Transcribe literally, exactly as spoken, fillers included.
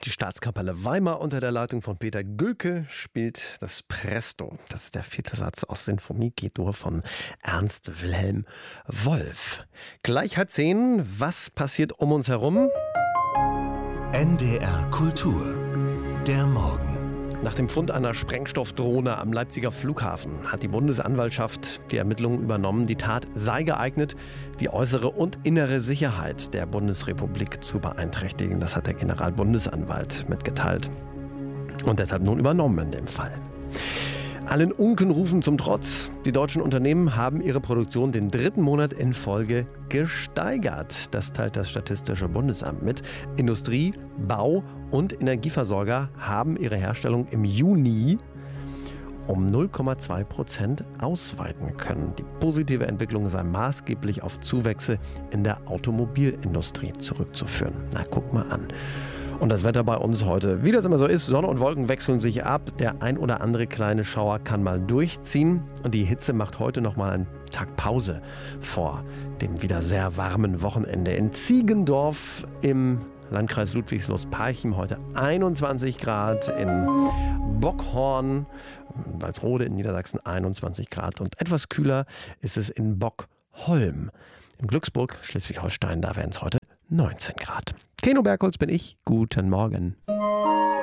Die Staatskapelle Weimar unter der Leitung von Peter Gülke spielt das Presto. Das ist der vierte Satz aus Sinfonie G-Dur von Ernst Wilhelm Wolf. Gleich halb zehn, was passiert um uns herum? N D R Kultur, der Morgen. Nach dem Fund einer Sprengstoffdrohne am Leipziger Flughafen hat die Bundesanwaltschaft die Ermittlungen übernommen. Die Tat sei geeignet, die äußere und innere Sicherheit der Bundesrepublik zu beeinträchtigen. Das hat der Generalbundesanwalt mitgeteilt und deshalb nun übernommen in dem Fall. Allen Unkenrufen zum Trotz. Die deutschen Unternehmen haben ihre Produktion den dritten Monat in Folge gesteigert. Das teilt das Statistische Bundesamt mit. Industrie, Bau und Energieversorger haben ihre Herstellung im Juni um null Komma zwei Prozent ausweiten können. Die positive Entwicklung sei maßgeblich auf Zuwächse in der Automobilindustrie zurückzuführen. Na, guck mal an. Und das Wetter bei uns heute, wie das immer so ist, Sonne und Wolken wechseln sich ab. Der ein oder andere kleine Schauer kann mal durchziehen. Und die Hitze macht heute noch mal einen Tag Pause vor dem wieder sehr warmen Wochenende. In Ziegendorf im Landkreis Ludwigslust-Parchim heute einundzwanzig Grad, in Bockhorn, Walsrode in Niedersachsen einundzwanzig Grad. Und etwas kühler ist es in Bockholm. In Glücksburg, Schleswig-Holstein, da wären es heute neunzehn Grad. Keno Bergholz bin ich. Guten Morgen.